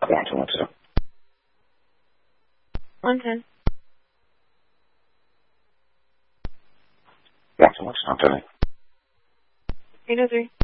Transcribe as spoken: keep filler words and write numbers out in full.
One two one two. One ten. One two one two. I'm telling you. Eight oh three.